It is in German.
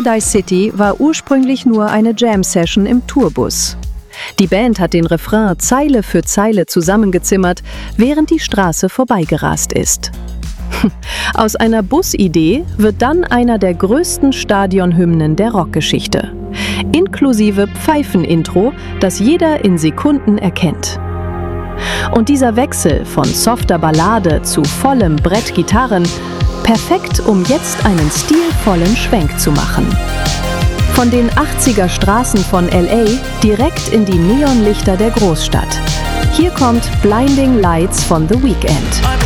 Paradise City war ursprünglich nur eine Jam-Session im Tourbus. Die Band hat den Refrain Zeile für Zeile zusammengezimmert, während die Straße vorbeigerast ist. Aus einer Busidee wird dann einer der größten Stadionhymnen der Rockgeschichte. Inklusive Pfeifenintro, das jeder in Sekunden erkennt. Und dieser Wechsel von softer Ballade zu vollem Brett Gitarren, perfekt, um jetzt einen stilvollen Schwenk zu machen. Von den 80er Straßen von LA direkt in die Neonlichter der Großstadt. Hier kommt Blinding Lights von The Weeknd.